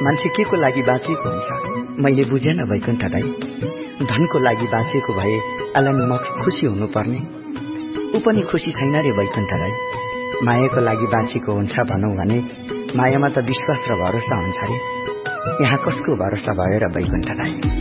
मान्छे के को लागि बाँचेको हुन्छ मैले बुझेन वैकुण्ठ दाई। धनको लागि बाँचेको भए एलन मक्स खुसी हुनुपर्ने, ऊ पनि खुसी छैन रे वैकुण्ठ दाई। मायाको लागि बाँचेको हुन्छ भनौं भने मायामा त विश्वास र भरोसा हुन्छ रे। यहाँ कसको भरोसा भयो र वैकुण्ठ दाई?